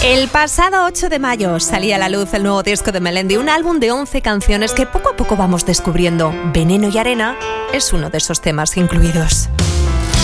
El pasado 8 de mayo salía a la luz el nuevo disco de Melendi, un álbum de 11 canciones que poco a poco vamos descubriendo. Veneno y arena es uno de esos temas incluidos.